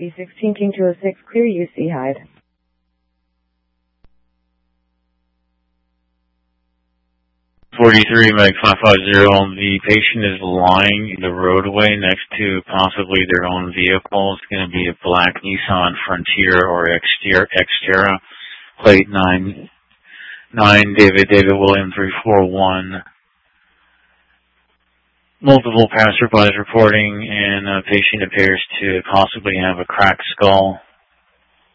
B16 King 206, clear UC Hyde. 43 Meg 550, the patient is lying in the roadway next to possibly their own vehicle. It's going to be a black Nissan Frontier or Xterra, plate 99 David William 341. Multiple passerbys reporting, and the patient appears to possibly have a cracked skull.